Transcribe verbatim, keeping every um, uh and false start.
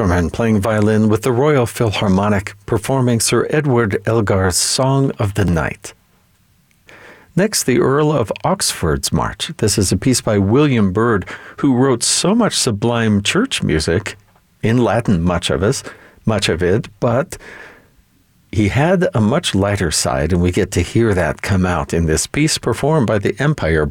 Ackerman playing violin with the Royal Philharmonic, performing Sir Edward Elgar's Song of the Night. Next, the Earl of Oxford's March. This is a piece by William Byrd, who wrote so much sublime church music, in Latin much of it, much of it, but he had a much lighter side, and we get to hear that come out in this piece performed by the Empire